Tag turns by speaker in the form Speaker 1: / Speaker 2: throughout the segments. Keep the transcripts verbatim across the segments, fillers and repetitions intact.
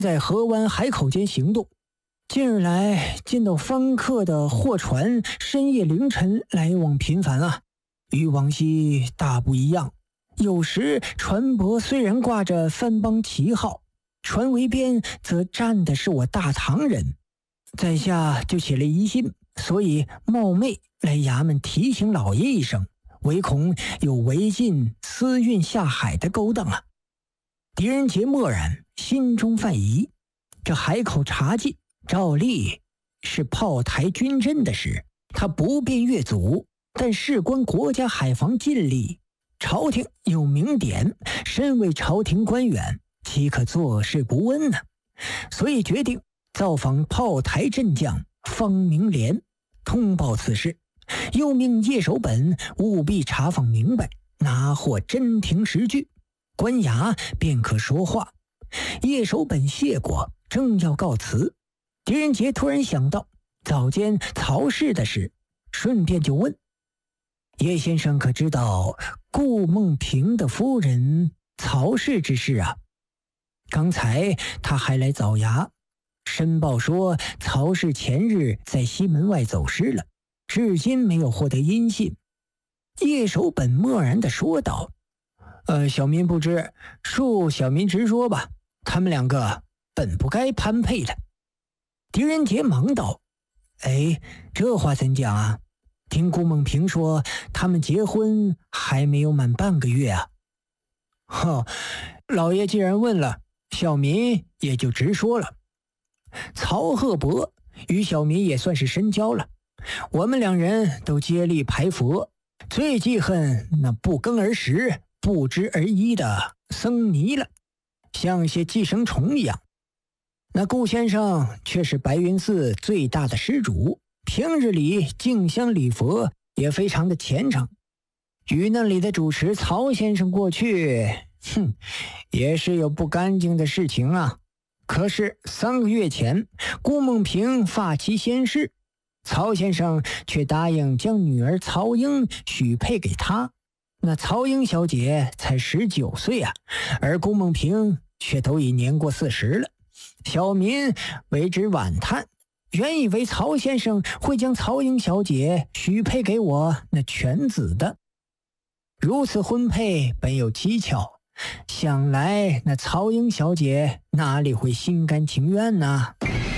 Speaker 1: 在河湾海口间行动。近日来见到方客的货船深夜凌晨来往频繁啊，与往昔大不一样。有时船舶虽然挂着番邦旗号，船桅边则站的是我大唐人。在下就起了疑心，所以冒昧来衙门提醒老爷一声，唯恐有违禁私运下海的勾当啊。狄仁杰默然，心中犯疑。这海口查禁照例是炮台军阵的事，他不便越阻，但事关国家海防禁令，朝廷有明典，身为朝廷官员，岂可坐视不闻呢？所以决定造访炮台镇将方明廉，通报此事，又命叶守本务必查访明白，拿获真凭实据，官衙便可说话。叶守本谢过，正要告辞，狄仁杰突然想到早间曹氏的事，顺便就问：叶先生可知道顾梦平的夫人曹氏之事啊？刚才他还来早衙申报说曹氏前日在西门外走失了，至今没有获得音信。叶守本默然地说道：呃，小民不知，恕小民直说吧，他们两个本不该攀配的。狄仁杰忙道：哎，这话怎讲啊？听顾梦平说他们结婚还没有满半个月啊。呵，老爷既然问了，小民也就直说了。曹鹤伯与小民也算是深交了，我们两人都接力排佛，最记恨那不耕而食不知而依的僧尼了，像些寄生虫一样。那顾先生却是白云寺最大的施主，平日里敬香礼佛也非常的虔诚，与那里的主持曹先生过去，哼，也是有不干净的事情啊。可是三个月前，顾梦平发妻先逝，曹先生却答应将女儿曹英许配给他。那曹英小姐才十九岁啊，而顾梦平却都已年过四十了。小民为之惋叹，原以为曹先生会将曹英小姐许配给我那犬子的。如此婚配本有蹊跷，想来那曹英小姐哪里会心甘情愿呢？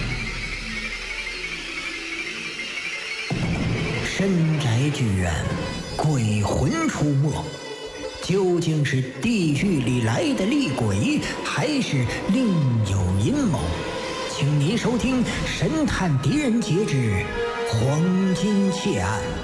Speaker 1: 深宅剧院，鬼魂出没，究竟是地狱里来的厉鬼，还是另有阴谋？请您收听《神探狄仁杰之黄金窃案》。